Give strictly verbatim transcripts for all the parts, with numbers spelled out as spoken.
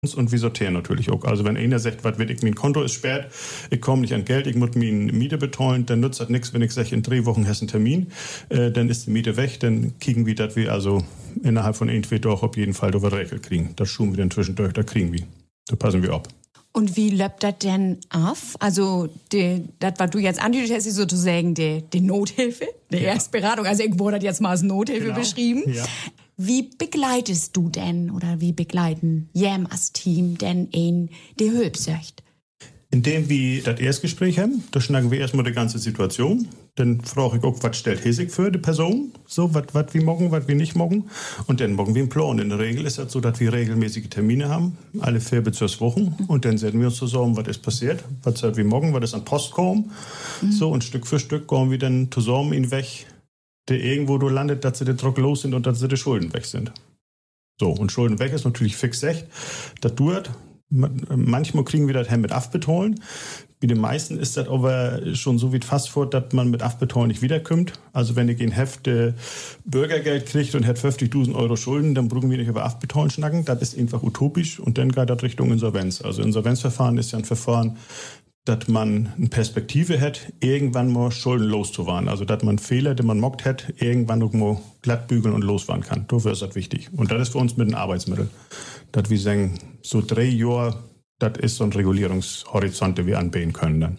Und wir sortieren natürlich auch. Also wenn einer sagt, was wird ich, mein Konto ist spät, ich komme nicht an Geld, ich muss meine Miete betreuen, dann nützt das nichts, wenn ich sage, in drei Wochen hast du einen Termin, äh, dann ist die Miete weg, dann kriegen wir das, wir also innerhalb von ein, zwei Tagen auf jeden Fall über Regel kriegen. Das schulen wir dann zwischendurch, da kriegen wir. Da passen wir ab. Und wie läuft das denn ab? Also, das, was du jetzt anbietest, ist sozusagen die, die Nothilfe, die ja. Erstberatung. Also, ich wurde das jetzt mal als Nothilfe genau. beschrieben. Ja. Wie begleitest du denn oder wie begleiten Jem als Team denn in die Hilfsucht? Indem wir das Erstgespräch haben, da schnacken wir erstmal die ganze Situation. Dann frage ich auch, was stellt Hesig für die Person? So, was wir morgen, was wir nicht morgen. Und dann morgen wir einen Plan. In der Regel ist das so, dass wir regelmäßige Termine haben, alle vier bis sechs Wochen. Und dann setzen wir uns zusammen, was ist passiert, was soll wir morgen, was ist an Post kommen. Mhm. So, und Stück für Stück gehen wir dann zusammen ihn weg, der irgendwo du landet, dass sie den Druck los sind und dass sie die Schulden weg sind. So, und Schulden weg ist natürlich fix echt. Das dauert. Manchmal kriegen wir das hin mit Afbetolen. Bei den meisten ist das aber schon so weit fast fort, dass man mit Afbetolen nicht wiederkommt. Also wenn ich ein Heft äh, Bürgergeld kriegt und hat fünfzigtausend Euro Schulden, dann brauchen wir nicht über Afbetolen schnacken. Das ist einfach utopisch und dann geht das Richtung Insolvenz. Also Insolvenzverfahren ist ja ein Verfahren, dass man eine Perspektive hat, irgendwann mal Schulden loszuwahren. Also, dass man Fehler, die man mockt hat, irgendwann noch mal glatt bügeln und loswahren kann. Dafür ist das wichtig. Und das ist für uns mit einem Arbeitsmittel. Dass wir sagen, so drei Jahre, das ist so ein Regulierungshorizont, den wir anbieten können dann.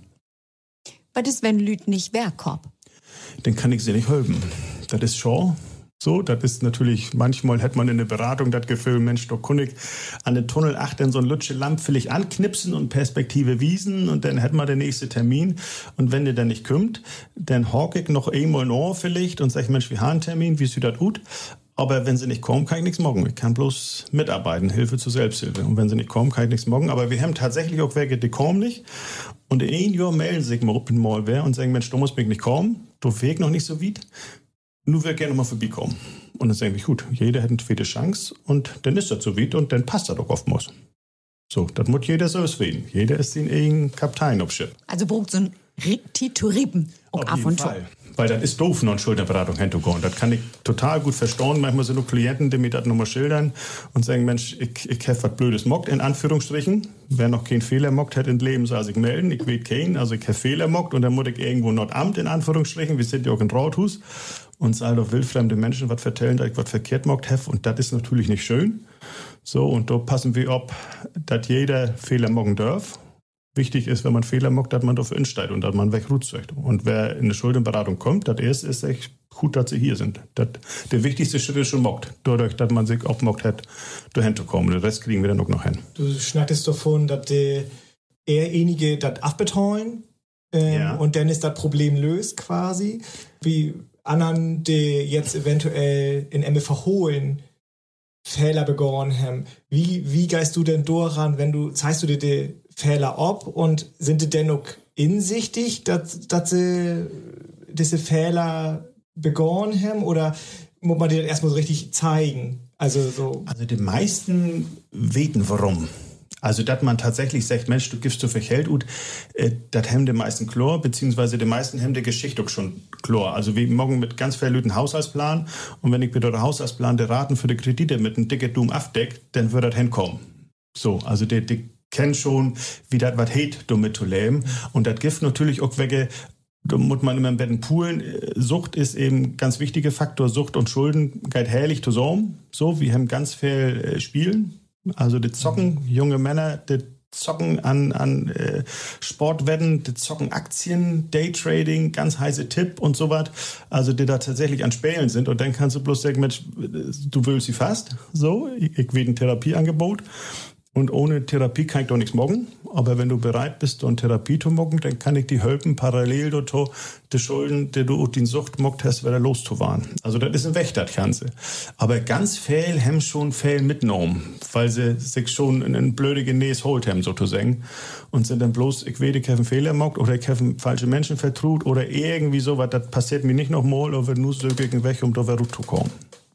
Was ist, wenn Lüt nicht wegkommt? Dann kann ich sie nicht helfen. Das ist schon so. Das ist natürlich, manchmal hat man in der Beratung das Gefühl, Mensch, doch kann ich an den Tunnel achten, so ein Lütsche Lamp vielleicht anknipsen und Perspektive wiesen und dann hat man den nächsten Termin. Und wenn der dann nicht kommt, dann hawk ich noch einmal noch vielleicht und sage, Mensch, wir haben einen Termin, wie sieht das gut? Aber wenn sie nicht kommen, kann ich nichts morgen. Ich kann bloß mitarbeiten, Hilfe zur Selbsthilfe. Und wenn sie nicht kommen, kann ich nichts morgen. Aber wir haben tatsächlich auch welche, die kommen nicht. Und in ein Jahr melden sich mal mal wer und sagen, Mensch, du musst mich nicht kommen. Du Weg noch nicht so weit. Nur wir gerne mal vorbeikommen. Und dann sagen wir, gut, jeder hat eine zweite Chance. Und dann ist das so weit und dann passt das auch oftmals. So, das muss jeder so reden. Jeder ist den eigenen Kapitän auf Schiff. Also braucht so ein Ritti-to-Rippen. Auf jeden Fall. Weil das ist doof, noch eine Schuldenberatung hinzugehen. Das kann ich total gut verstehen. Manchmal sind nur Klienten, die mir das nochmal schildern und sagen, Mensch, ich, ich habe was Blödes mockt, in Anführungsstrichen. Wer noch keinen Fehler mockt hat im Leben, soll sich melden. Ich weiß keinen, also ich habe Fehler mockt und dann muss ich irgendwo noch Amt, in Anführungsstrichen. Wir sind ja auch in Rathus und soll doch wildfremde Menschen was vertellen, dass ich was verkehrt mockt habe. Und das ist natürlich nicht schön. So, und da passen wir ab, dass jeder Fehler mocken darf. Wichtig ist, wenn man Fehler macht, dass man dafür insteigt und dass man wegruht sagt. Und wer in eine Schuldenberatung kommt, das erste ist echt gut, dass sie hier sind. Das, der wichtigste Schritt ist schon mockt. Dadurch, dass man sich aufmockt hat, dahin zu kommen. Den Rest kriegen wir dann auch noch hin. Du schnackst davon, dass die derjenige das abbetreuen ähm, ja. und dann ist das Problem löst quasi. Wie anderen, die jetzt eventuell in Emme verholen, Fehler begonnen haben. Wie, wie geist du denn daran, wenn du, zeigst du dir die Fehler ab und sind die dennoch insichtig, dass, dass sie diese Fehler begonnen haben oder muss man dir das erstmal so richtig zeigen? Also, so. Also die meisten weten warum. Also, dass man tatsächlich sagt, Mensch, du gibst zu viel Geld ut, äh, das haben die meisten klar, beziehungsweise die meisten haben die Geschichte auch schon klar. Also, wir morgen mit ganz verlöten Haushaltsplan und wenn ich mit der Haushaltsplan die Raten für die Kredite mit einem dicken Doom abdeckt, dann wird das hinkommen. So, also die, die kennen schon, wie das was hat, damit zu leben. Und das gibt natürlich auch welche, da muss man immer im Betten poolen. Sucht ist eben ein ganz wichtiger Faktor. Sucht und Schulden geht herrlich zusammen. So, wir haben ganz viel äh, Spielen. Also die zocken, junge Männer, die zocken an, an äh, Sportwetten, die zocken Aktien, Daytrading, ganz heiße Tipp und so was. Also die da tatsächlich an Spielen sind. Und dann kannst du bloß sagen, Mensch, du willst sie fast. So, ich, ich will ein Therapieangebot. Und ohne Therapie kann ich doch nichts morgen. Aber wenn du bereit bist, eine Therapie zu morgen, dann kann ich die helfen, parallel dazu die Schulden, die du den Sucht mockt hast, wieder loszuwahren. Also das ist ein Weg, das Ganze. Aber ganz viel haben schon viel mitgenommen, weil sie sich schon in ein blöde Genäß holt haben, sozusagen. Und sind dann bloß, ich weiß, ich habe einen Fehler mockt oder ich habe falsche Menschen vertraut oder irgendwie sowas. Das passiert mir nicht nochmal, aber nur so gegen weg, um da wieder zu kommen.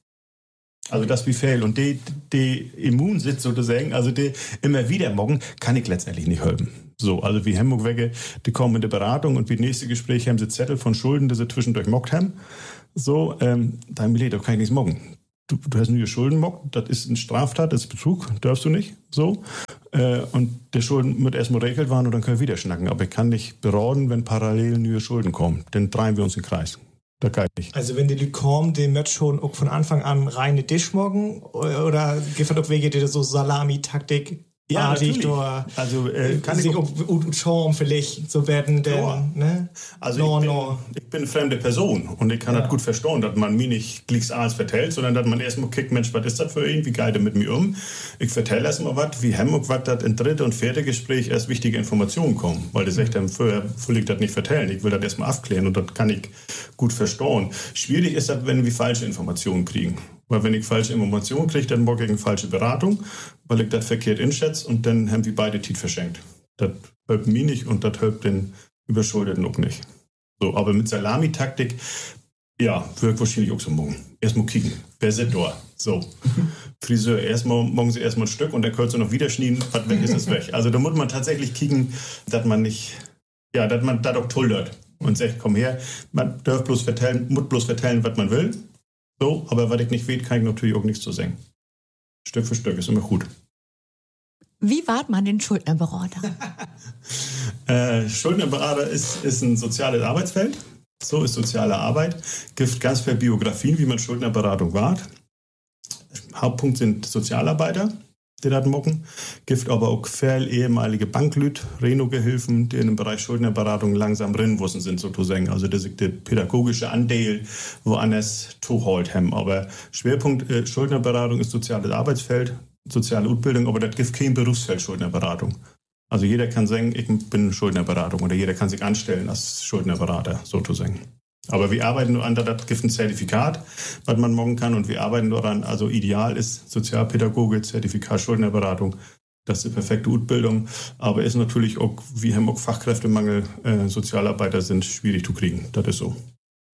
Also das wie viel. Und die, die immun sind sozusagen, also die immer wieder morgen, kann ich letztendlich nicht helfen. So, also wie Hamburg wege, die kommen in die Beratung und wie nächste Gespräch haben sie Zettel von Schulden, die sie zwischendurch mockt haben. So, ähm, da haben wir doch kann ich nichts morgen. du, du hast nur Schulden mockt, das ist eine Straftat, das ist Betrug, darfst du nicht, so. Äh, und der Schulden wird erstmal regelt waren und dann können wir wieder schnacken. Aber ich kann nicht beraten, wenn parallel neue Schulden kommen. Dann drehen wir uns im Kreis. Das kann ich nicht. Also wenn die Leute kommen, die möchten schon auch von Anfang an reine Tisch morgen oder gibt es auch Wege, die so Salami-Taktik ja, natürlich. Also äh, kann ich auch und Charme vielleicht so werden denn, ja. ne? Also no, ich, bin, no. ich bin eine fremde Person und ich kann ja. das gut verstehen, dass man mir nicht gleich alles vertellt, sondern dass man erstmal kickt, Mensch, was ist das für ihn, wie geht er mit mir um? Ich vertelle erstmal was, wie Hemmung, was das in dritte und vierte Gespräch erst wichtige Informationen kommen, weil das sagt dann, vorher will ich das nicht vertellen, ich will das erstmal aufklären und das kann ich gut verstehen. Schwierig ist das, wenn wir falsche Informationen kriegen. Weil wenn ich falsche Informationen kriege, dann brauche ich eine falsche Beratung, weil ich das verkehrt einschätze und dann haben wir beide Tiet verschenkt. Das hilft mir nicht und das hilft den Überschuldeten auch nicht. So, aber mit Salamitaktik, ja, wirkt wahrscheinlich auch so morgen. Erstmal kicken, wer sind da? So, Friseur, erstmal, morgen sie erstmal ein Stück und dann könnt ihr noch wieder schneiden, was weg ist, ist weg. Also da muss man tatsächlich kicken, dass man nicht, ja, dass man da doch tullert und sagt, komm her, man darf bloß vertellen, muss bloß vertellen, was man will. So, aber weil ich nicht weiß, kann ich natürlich auch nichts zu sagen. Stück für Stück ist immer gut. Wie wahrt man den Schuldnerberater? äh, Schuldnerberater ist, ist ein soziales Arbeitsfeld. So ist soziale Arbeit. Gibt ganz viele Biografien, wie man Schuldnerberatung wahrt. Hauptpunkt sind Sozialarbeiter, die das mocken. Gibt aber auch viele ehemalige Banklüt, Reno-Gehilfen, die in dem Bereich Schuldnerberatung langsam rinwussen sind, sozusagen. Also das ist der pädagogische Anteil, woanders zuholt haben. Aber Schwerpunkt äh, Schuldnerberatung ist soziales Arbeitsfeld, soziale Ausbildung, aber das gibt kein Berufsfeld Schuldnerberatung. Also jeder kann sagen, ich bin Schuldnerberatung oder jeder kann sich anstellen als Schuldnerberater, sozusagen. Aber wir arbeiten nur an, das gibt ein Zertifikat, was man morgen kann und wir arbeiten daran, also ideal ist Sozialpädagoge, Zertifikat Schuldnerberatung, das ist die perfekte Ausbildung, aber ist natürlich auch, wir haben auch Fachkräftemangel, äh, Sozialarbeiter sind schwierig zu kriegen, das ist so.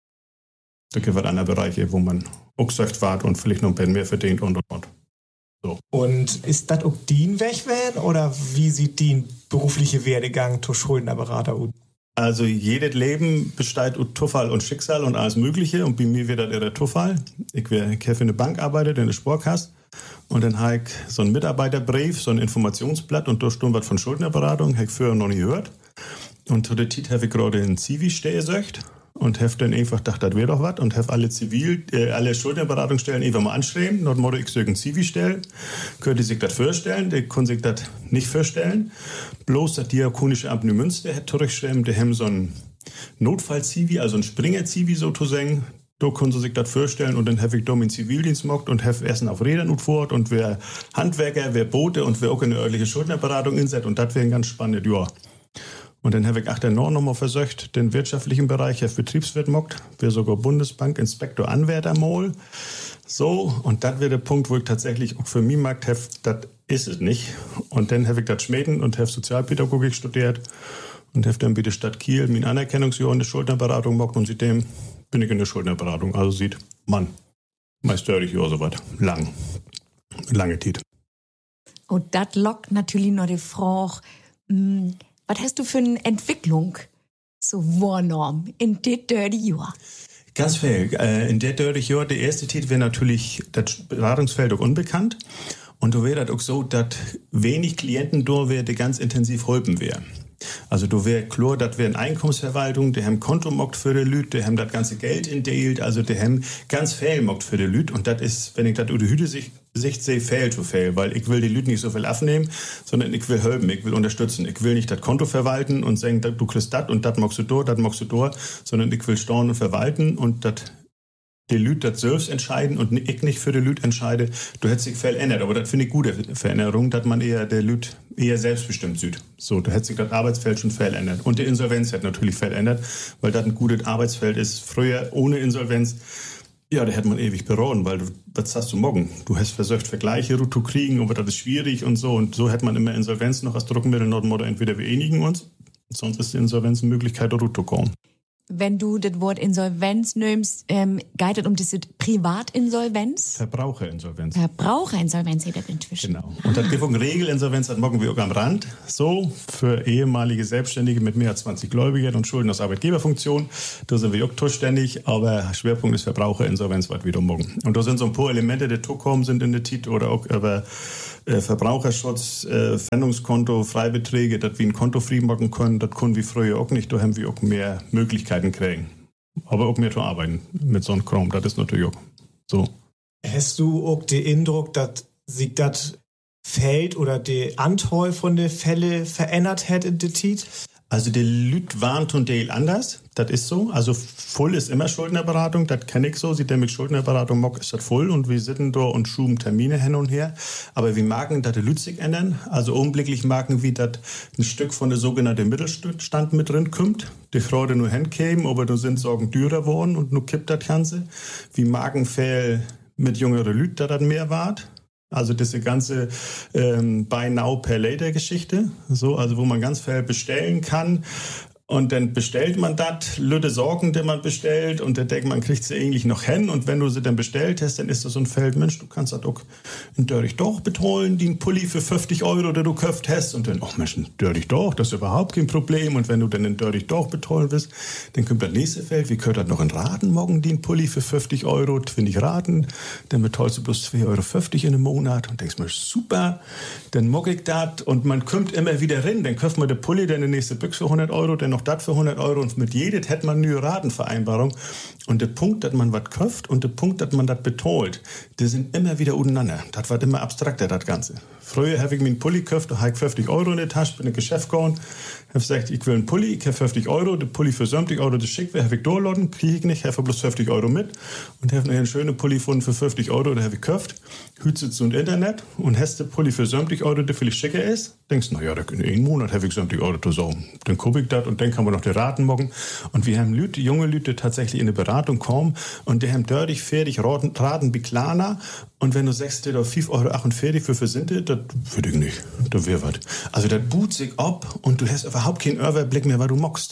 Da gibt es andere Bereiche, wo man auch sagt, wart und vielleicht noch ein bisschen mehr verdient und und und. So. Und ist das auch den Weg werden oder wie sieht den berufliche Werdegang zur Schuldnerberater aus? Also jedes Leben besteht aus Zufall und Schicksal und alles Mögliche. Und bei mir wird das der Zufall. Ich habe für eine Bank arbeitet, in der Sportkasse. Und dann habe ich so einen Mitarbeiterbrief, so ein Informationsblatt und da stand was von Schuldnerberatung. Habe ich vorher noch nie gehört. Und zu der Zeit habe ich gerade einen Zivi stehen gesagt. Und habe dann einfach gedacht, das wäre doch was. Und habe alle Zivil, äh, alle Schuldnerberatungsstellen einfach mal anschreiben. Dort muss ich so einen Zivi stellen. Könnte sich das vorstellen. Der konnte sich das nicht vorstellen. Bloß das Diakonische Amt Neumünster hat zurückgeschrieben, die haben so einen Notfall-Zivi, also einen Springer-Zivi sozusagen. Da können sie sich das vorstellen. Und dann habe ich da meinen Zivildienst gemacht und habe Essen auf Rädern und fort. Und wer Handwerker, wer Boote und wer auch in eine örtliche Schuldnerberatung inset. Und das wäre ein ganz spannendes Jahr. Und dann habe ich achter noch nochmal versucht, den wirtschaftlichen Bereich, Herr Betriebswirt mockt, wäre sogar Bundesbank, Inspektor, Anwärter mal. So, und das wäre der Punkt, wo ich tatsächlich auch für mich mag, das ist es nicht. Und dann habe ich das schmieden und habe Sozialpädagogik studiert und habe dann bei der Stadt Kiel mein Anerkennungsjahr in der Schuldnerberatung mockt und seitdem bin ich in der Schuldnerberatung. Also sieht man, meist dreißig Jahre so was, lang, lange Zeit. Und das lockt natürlich noch die Frage, mh, was hast du für eine Entwicklung so wahrgenommen in den dreißig Jahren? Ganz viel. In der dreißig Jahren, der erste Titel wäre natürlich das Beratungsfeld auch unbekannt. Und da wäre das auch so, dass wenig Klienten da wäre, die ganz intensiv helfen wäre. Also da wäre klar, das wäre eine Einkommensverwaltung, die haben Konto mockt für die Leute, die haben das ganze Geld indeilt, also die haben ganz viel mockt für die Leute. Und das ist, wenn ich das über die Hüte Sicht sehe, fail zu fail, weil ich will die Leute nicht so viel abnehmen, sondern ich will helfen, ich will unterstützen. Ich will nicht das Konto verwalten und sagen, du kriegst das und das magst du da, das magst du da, sondern ich will steuern und verwalten und das die Leute das selbst entscheiden und ich nicht für die Leute entscheide, du hättest dich verändert. Aber das finde ich gute Veränderung, dass man eher der Leute eher selbstbestimmt sieht. So, da hätte sich das Arbeitsfeld schon verändert. Und die Insolvenz hat natürlich verändert, weil das ein gutes Arbeitsfeld ist. Früher ohne Insolvenz, ja, da hätte man ewig beraten, weil du, was hast du morgen? Du hast versucht, Vergleiche zu kriegen, aber das ist schwierig und so. Und so hätte man immer Insolvenz noch als Druckmittel, oder entweder wir einigen uns, sonst ist die Insolvenz eine Möglichkeit, da zu kommen. wenn du das Wort Insolvenz nimmst, ähm, geht es um diese Privatinsolvenz? Verbraucherinsolvenz. Verbraucherinsolvenz hätte das inzwischen. Genau. Und das gibt auch eine Regelinsolvenz, das morgen wir auch am Rand. So, für ehemalige Selbstständige mit mehr als zwanzig Gläubigern und Schulden aus Arbeitgeberfunktion. Da sind wir auch zuständig, aber Schwerpunkt ist Verbraucherinsolvenz, was wieder morgen. Und da sind so ein paar Elemente, die zukommen sind in der Titel oder auch über äh, Verbraucherschutz, äh, Pfändungskonto, Freibeträge, das wir ein Konto frei machen können, das können wir früher auch nicht, da haben wir auch mehr Möglichkeiten kriegen. Aber auch mehr zu arbeiten mit so einem Kram, das ist natürlich auch so. Hast du auch den Eindruck, dass sich das Feld oder die Anteil von den Fällen verändert hat in der Zeit? Also die Lüt waren zum Teil anders, das ist so. Also voll ist immer Schuldnerberatung, das kenne ich so. Sieht der mit Schuldnerberatung mag, ist das voll und wir sitzen da und schuben Termine hin und her. Aber wir merken, dass die Lüt sich ändern. Also augenblicklich merken wir, dass ein Stück von der sogenannten Mittelstand mit drin kommt. Die gerade nur hinkämen, aber da sind Sorgen teurer geworden und nur kippt das Ganze. Wir merken viel mit jüngeren Lüt, dass das mehr wart. Also diese ganze ähm, Buy Now Pay Later Geschichte, so, also wo man ganz viel bestellen kann. Und dann bestellt man das, lütte Sorgen, die man bestellt, und dann denkt man, kriegt sie eigentlich noch hin. Und wenn du sie dann bestellt hast, dann ist das so ein Feld, Mensch, du kannst das auch in Dörrich doch betreuen, die einen Pulli für fünfzig Euro, der du gekauft hast. Und dann, ach Mensch, in Dörrich doch, das ist überhaupt kein Problem. Und wenn du dann in Dörrich doch betreuen willst, dann kommt das nächste Feld, wie gehört das noch in Raten morgen, die einen Pulli für fünfzig Euro, finde ich Raten. Dann bezahlst du bloß zwei Euro fünfzig in einem Monat und denkst mir, super, dann mag ich das. Und man kommt immer wieder rein, dann kauft man den Pulli, dann die nächste Büchse für hundert Euro, dann noch das für hundert Euro, und mit jedem hätte man eine Ratenvereinbarung. Und der Punkt, dass man was kauft und der Punkt, dass man das betont, die sind immer wieder untereinander. Das wird immer abstrakter, das Ganze. Früher habe ich mir einen Pulli gekauft, da habe ich fünfzig Euro in der Tasche, bin in ein Geschäft gegangen, habe gesagt, ich will einen Pulli, ich habe fünfzig Euro, der Pulli für siebzig Euro, das schick wäre, habe ich durchladen, kriege ich nicht, habe bloß fünfzig Euro mit und habe einen schönen Pulli gefunden für fünfzig Euro, da habe ich gekauft, hützt zu Internet und hast den Pulli für siebzig Euro, der viel schicker ist, denkst, naja, in einem Monat habe ich siebzig Euro zusammen. Dann gucke ich das und dann kann man noch die Raten machen. Und wir haben Leute, junge Leute tatsächlich in eine Beratung kommen und die haben dördig, fertig, Raten, Raten wie kleiner. Und wenn du sagst, da fünf Euro achtundvierzig für Versinde, das würde ich nicht. Da wäre was. Also das boot sich ab und du hast überhaupt keinen Überblick mehr, weil du mockst.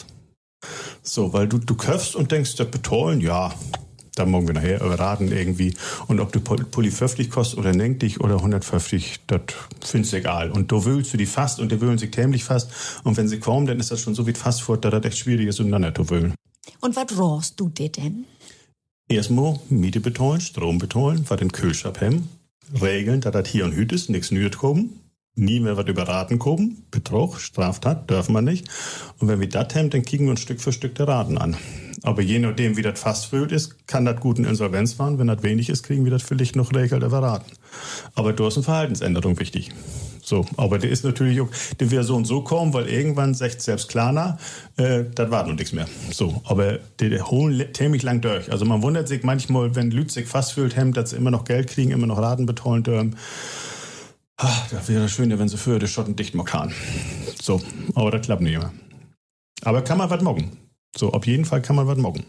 So, weil du, du kaufst und denkst, das betollen, ja, da morgen wir nachher überraten irgendwie. Und ob du Pulli fünfzig kostet oder neunzig oder hundertfünfzig, das findest du egal. Und da wühlst du die fast und die wühlen sich tämlich fast. Und wenn sie kommen, dann ist das schon so wie fast fort, dass das echt schwierig ist, untereinander zu wühlen. Und was rohst du dir denn? Erstmal Miete betreuen, Strom betreuen, was den Kühlschrank haben, regeln, dass das hier und hüt ist, nichts Neues kommen, nie mehr was über Raten kommen, Betrug, Straftat, dürfen wir nicht. Und wenn wir das haben, dann kriegen wir uns Stück für Stück die Raten an. Aber je nachdem, wie das fast füllt ist, kann das gut in Insolvenz fahren. Wenn das wenig ist, kriegen wir das vielleicht noch regelt über Raten. Aber da ist eine Verhaltensänderung wichtig. So, aber der ist natürlich auch, der wird so und so kommen, weil irgendwann sagt selbst Klarna, äh, das war noch nichts mehr. So, aber der, der holen ziemlich lang durch. Also man wundert sich manchmal, wenn Leute sich fast fühlt haben, dass sie immer noch Geld kriegen, immer noch Raten betreuen dürfen. Ach, das wäre schön, wenn sie für die Schotten dicht machen. So, aber das klappt nicht immer. Aber kann man was machen. So, auf jeden Fall kann man was machen.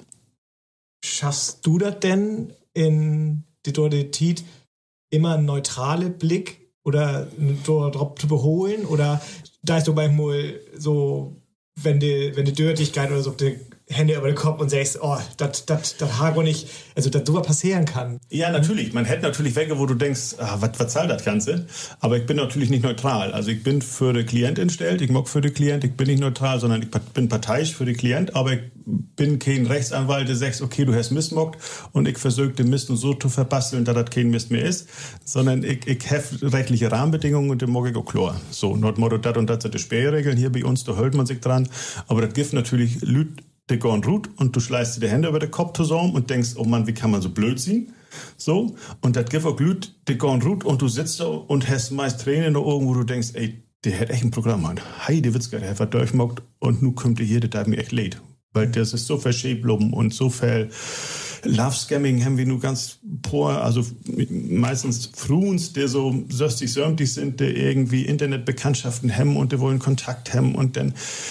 Schaffst du das denn in die Dordetät immer einen neutralen Blick oder darauf zu beholen? Oder da ist du manchmal so, wenn die, wenn die Dörrigkeit oder so die Hände über den Kopf und sagst, oh, das habe nicht, also dass sowas passieren kann. Ja, natürlich. Man hätte natürlich Wege, wo du denkst, ah, was zahlt das Ganze? Aber ich bin natürlich nicht neutral. Also ich bin für den Klient entstellt, ich mag für den Klient, ich bin nicht neutral, sondern ich bin parteiisch für den Klient, aber ich bin kein Rechtsanwalt, der sagt, okay, du hast missmockt und ich versuche den Mist nur so zu verbasteln, dass das kein Mist mehr ist, sondern ich, ich habe rechtliche Rahmenbedingungen und den mag ich auch klar. So, not Motto, das und das sind die Spielregeln hier bei uns, da hält man sich dran, aber das gibt natürlich Lüt, die gehen gut und du schleißt dir die Hände über den Kopf zusammen und denkst, oh Mann, wie kann man so blöd sein? So, und das gibt auch Leute, die gehen gut und du sitzt da und hast meist Tränen in den Augen, wo du denkst, ey, der hat echt ein Programm an. Heide Witzka, der hat was durchmockt und nun kommt der hier, der hat mir echt leid. Weil das ist so viel Schäbloben und so viel Love-Scamming haben wir nur ganz poor, also meistens Fruens, die so söstig-sömtig sind, die irgendwie Internetbekanntschaften haben und die wollen Kontakt haben und dann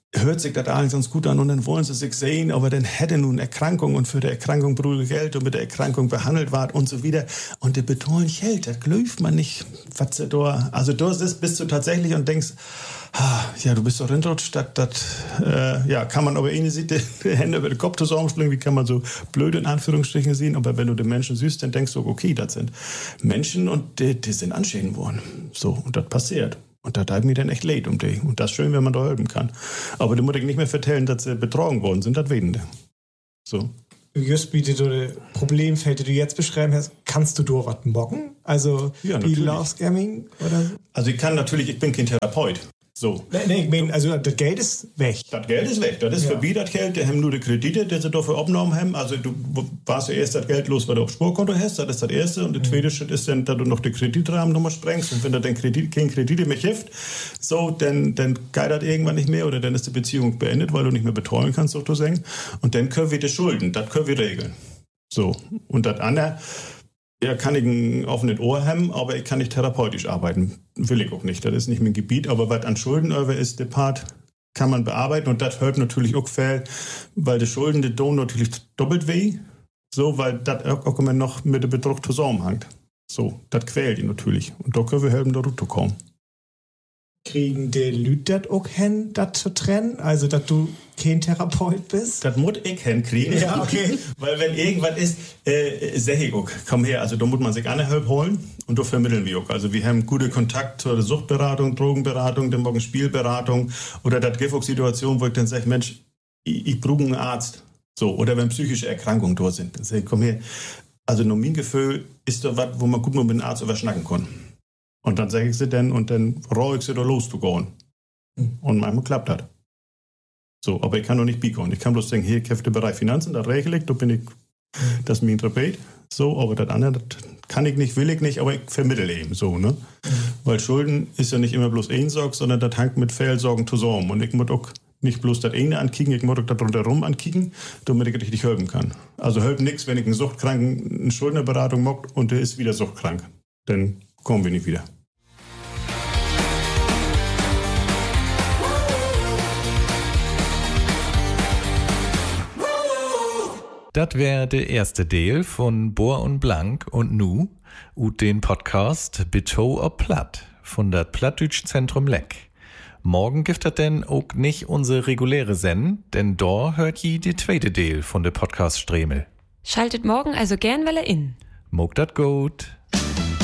hört sich das alles ganz gut an und dann wollen sie sich sehen, aber dann hätte nun Erkrankung und für die Erkrankung braucht Geld und mit der Erkrankung behandelt wird und so wieder. Und die betollen Geld, das glaubt man nicht, was sie da, also da bist du tatsächlich und denkst, ah, ja, du bist doch in der Stadt, das, äh, ja, kann man aber eh nicht sehen, die Hände über den Kopf zusammenschlagen, wie kann man so blöd in Anführungsstrichen sehen, aber wenn du den Menschen siehst, dann denkst du, okay, das sind Menschen und die, die sind anschäden worden. So, und das passiert. Und da tat mir dann echt leid um die. Und das ist schön, wenn man da helfen kann. Aber du musst nicht mehr vertellen, dass sie betrogen worden sind, das weten die. So. Just wie die Problemfeld, die du jetzt beschreiben hast, kannst du da was mocken? Also ja, wie Love Scamming oder so? Also ich kann natürlich, ich bin kein Therapeut. So. Nee, nee, ich meine, also das Geld ist weg. Das Geld ist weg. Das ist ja. Für das Geld, die haben nur die Kredite, die sie dafür abgenommen haben. Also du warst ja erst das Geld los, weil du auf Sportkonto hast, das ist das Erste. Und der zweite mhm. Schritt ist dann, dass du noch den Kreditrahmen nochmal sprengst. Und wenn du dann Kredit, kein Kredite mehr hilft, so, dann, dann geht das irgendwann nicht mehr oder dann ist die Beziehung beendet, weil du nicht mehr betreuen kannst, sozusagen. Und dann können wir die Schulden, das können wir regeln. So. Und das andere, ja, kann ich ein offenes Ohr haben, aber ich kann nicht therapeutisch arbeiten. Will ich auch nicht. Das ist nicht mein Gebiet. Aber was an Schulden über ist, der Part kann man bearbeiten. Und das hört natürlich auch viel, weil die Schulden, die tun natürlich doppelt weh. So, weil das auch immer noch mit dem Betrug zusammenhängt. So, das quält ihn natürlich. Und da können wir helfen, da runterkommen. Kriegen die Leute das auch hin, das zu trennen? Also, dass du kein Therapeut bist? Das muss ich hinkriegen. Ja, okay. Weil wenn irgendwas ist, äh, sag ich auch, komm her, also da muss man sich eine Hilfe holen und da vermitteln wir auch. Also wir haben guten Kontakt zur Suchtberatung, Drogenberatung, dann morgen Spielberatung oder das gibt auch Situationen, wo ich dann sage, Mensch, ich, ich brauche einen Arzt. So, oder wenn psychische Erkrankungen da sind, dann sage ich, komm her. Also nur mein Gefühl ist da was, wo man gut mal mit dem Arzt überschnacken kann. Und dann sage ich sie dann und dann roll ich sie da los zu gehen. Und manchmal klappt das. So, aber ich kann doch nicht biegen. Ich kann bloß sagen, hier, ich habe den Bereich Finanzen, da regel ich, da bin ich, das ist mein Trapez. So, aber das andere, das kann ich nicht, will ich nicht, aber ich vermittle eben so, ne? Mhm. Weil Schulden ist ja nicht immer bloß ein Sorg, sondern das hängt mit Fehlsorgen zusammen. Und ich muss auch nicht bloß das eine ankicken, ich muss auch das rundherum ankicken, damit ich richtig helfen kann. Also hilft nichts, wenn ich einen Suchtkranken eine Schuldnerberatung mache und der ist wieder suchtkrank. Dann kommen wir nicht wieder. Das wäre der erste Teil von Bohr und Blank und nu ut den Podcast Beto ob Platt von das Plattdütsch Zentrum Leck. Morgen gibt das denn auch nicht unsere reguläre Sendung, denn da hört je die zweite Teil von der Podcast Stremel. Schaltet morgen also gern Welle in. Mogt dat gut.